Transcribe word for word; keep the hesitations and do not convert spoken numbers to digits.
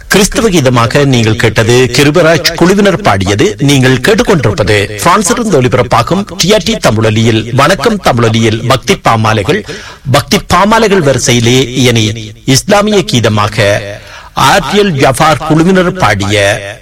கிறிஸ்தவ கீதமாக நீங்கள் கேட்டது கிருபராஜ் குழுவினர் பாடியது. நீங்கள் கேட்டுக்கொண்டிருப்பது பிரான்சிலிருந்து ஒலிபரப்பாகும் டிஆர்டி தமிழொலியில் வணக்கம் தமிழொலியில் பக்தி பாமாலைகள். பக்தி பாமாலைகள் வரிசையிலே இனி இஸ்லாமிய கீதமாக ஆர்டிஎல் ஜஃபார் குழுவினர் பாடிய